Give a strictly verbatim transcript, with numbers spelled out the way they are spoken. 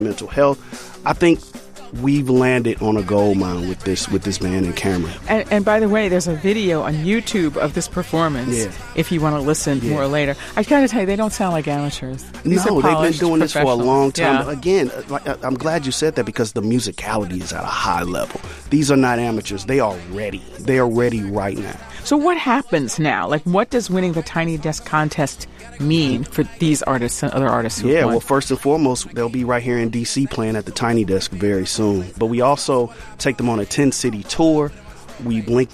mental health. I think we've landed on a gold mine with this with this band and Cameron. And, and by the way, there's a video on YouTube of this performance. Yeah. If you want to listen Yeah. more later, I got to tell you, they don't sound like amateurs. These no, are they've been polished doing this for a professionals. long time. Yeah. But again, like, I- I'm glad you said that because the musicality is at a high level. These are not amateurs. They are ready. They are ready right now. So what happens now? Like, what does winning the Tiny Desk contest mean for these artists and other artists who Yeah, won? well, first and foremost, they'll be right here in D C playing at the Tiny Desk very soon. But we also take them on a ten-city tour. We link